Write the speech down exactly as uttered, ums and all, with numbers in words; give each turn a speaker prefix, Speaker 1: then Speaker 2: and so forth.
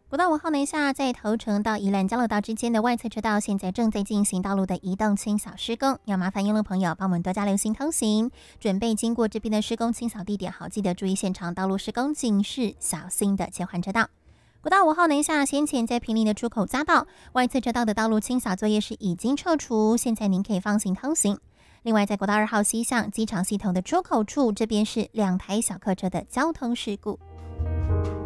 Speaker 1: 国道五号南下在头城到宜兰交流道之间的外侧车道，现在正在进行道路的移动清扫施工，要麻烦用路朋友帮我们多加留心通行，准备经过这边的施工清扫地点，好记得注意现场道路施工警示，小心的切换车道。国道五号南下先前在平林的出口匝道外侧车道的道路清扫作业是已经撤除，现在您可以放心通行。另外，在国道二号西向机场系统的出口处，这边是两台小客车的交通事故。